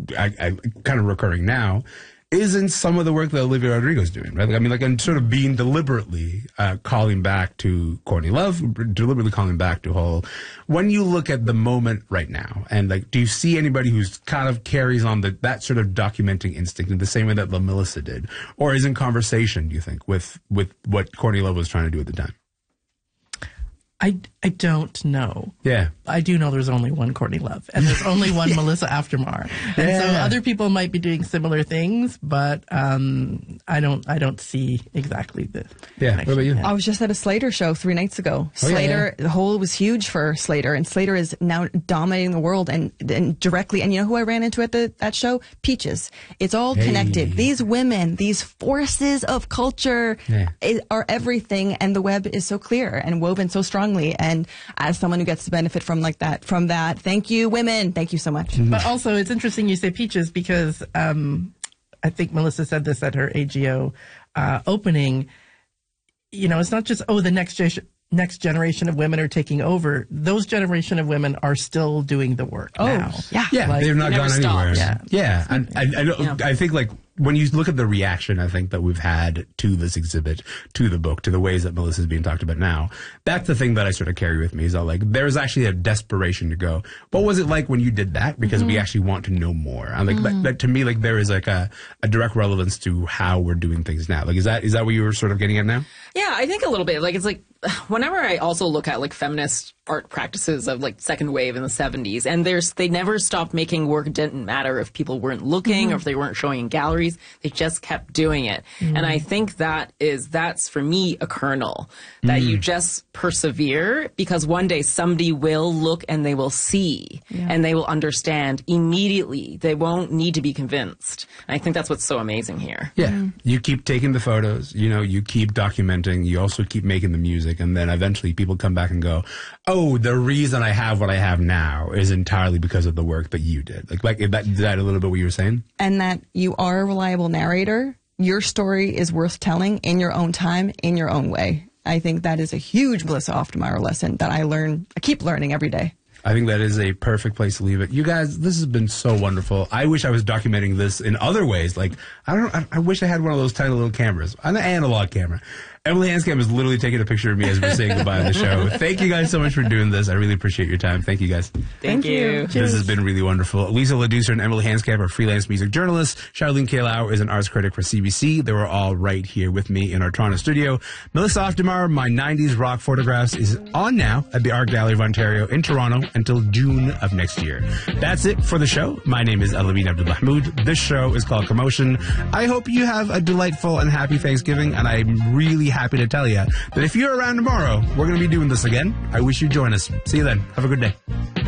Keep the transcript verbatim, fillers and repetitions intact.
I, I, kind of recurring now, is in some of the work that Olivia Rodrigo's doing, right? Like, I mean, like, and sort of being deliberately uh, calling back to Courtney Love, deliberately calling back to whole. When you look at the moment right now, and like, do you see anybody who's kind of carries on the, that sort of documenting instinct in the same way that La Melissa did, or is in conversation, do you think, with with what Courtney Love was trying to do at the time? I, I don't know. Yeah. I do know there's only one Courtney Love, and there's only one Melissa Aftermar. And yeah. so other people might be doing similar things, but um, I don't I don't see exactly the Yeah, what about you? I was just at a Slater show three nights ago. Oh, Slater, yeah, yeah. the whole was huge for Slater, and Slater is now dominating the world and, and directly. And you know who I ran into at the that show? Peaches. It's all Hey. connected. These women, these forces of culture Yeah. is, are everything, and the web is so clear and woven so strongly. And as someone who gets to benefit from like that, from that, thank you, women. Thank you so much. But also, it's interesting you say Peaches because um, I think Melissa said this at her A G O uh, opening. You know, it's not just, oh, the next generation. Next generation of women are taking over. Those generation of women are still doing the work Oh, now. yeah. Yeah, Like, they've not they never gone anywhere. stopped. Yeah. yeah. And I, I, don't- Yeah. I think like when you look at the reaction, I think that we've had to this exhibit, to the book, to the ways that Melissa's being talked about now, that's the thing that I sort of carry with me is that like there's actually a desperation to go, what was it like when you did that? Because we actually want to know more. And like that, that to me, like there is like a, a direct relevance to how we're doing things now. Like is that is that what you were sort of getting at now? Yeah, I think a little bit. Like, it's like, whenever I also look at, like, feminist art practices of, like, second wave in the seventies, and there's, they never stopped making work. It didn't matter if people weren't looking Mm-hmm. or if they weren't showing in galleries. They just kept doing it. Mm-hmm. And I think that is, that's, for me, a kernel. That you just persevere, because one day somebody will look and they will see, Yeah. and they will understand immediately. They won't need to be convinced. And I think that's what's so amazing here. Yeah. You keep taking the photos, you know, you keep documenting, you also keep making the music, and then eventually people come back and go, oh, the reason I have what I have now is entirely because of the work that you did. Like, like is that, is that a little bit what you were saying? And that you are a reliable narrator. Your story is worth telling in your own time, in your own way. I think that is a huge Melissa Oftermeyer lesson that I learn, I keep learning every day. I think that is a perfect place to leave it. You guys, this has been so wonderful. I wish I was documenting this in other ways. Like, I don't, I, I wish I had one of those tiny little cameras, an analog camera. Emily Hanscom is literally taking a picture of me as we're saying goodbye on the show. Thank you guys so much for doing this. I really appreciate your time. Thank you guys. Thank, Thank you. you. This has been really wonderful. Lisa LaDucer and Emily Hanscom are freelance music journalists. Charlene Kailau is an arts critic for C B C. They were all right here with me in our Toronto studio. Melissa Oftermeyer, My nineties Rock Photographs, is on now at the Art Gallery of Ontario in Toronto until June of next year. That's it for the show. My name is Alaveen Abdulmahmood. This show is called Commotion. I hope you have a delightful and happy Thanksgiving, and I'm really happy to tell you that if you're around tomorrow, we're going to be doing this again. I wish you'd join us. See you then. Have a good day.